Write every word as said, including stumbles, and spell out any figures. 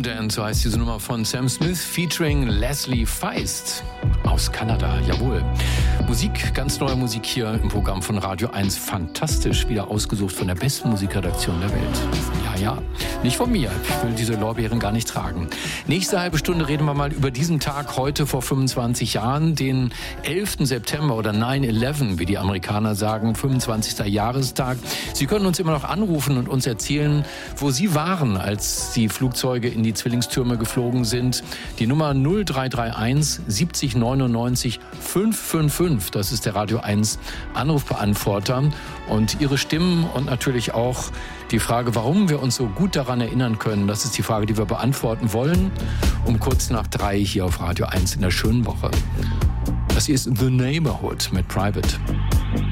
Dance, so heißt diese Nummer von Sam Smith featuring Leslie Feist aus Kanada, jawohl. Musik, ganz neue Musik hier im Programm von Radio eins. Fantastisch, wieder ausgesucht von der besten Musikredaktion der Welt. Ja, ja, nicht von mir. Ich will diese Lorbeeren gar nicht tragen. Nächste halbe Stunde reden wir mal über diesen Tag heute vor fünfundzwanzig Jahren, den elften September oder nine eleven, wie die Amerikaner sagen, fünfundzwanzigster Jahrestag. Sie können uns immer noch anrufen und uns erzählen, wo Sie waren, als die Flugzeuge in die Zwillingstürme geflogen sind. Die Nummer null drei drei eins siebzig neunundneunzig fünfhundertfünfundfünfzig, das ist der Radio eins Anrufbeantworter. Und Ihre Stimmen und natürlich auch die Frage, warum wir uns so gut daran erinnern können, das ist die Frage, die wir beantworten wollen, um kurz nach drei hier auf Radio eins in der schönen Woche. Das hier ist The Neighborhood mit Private.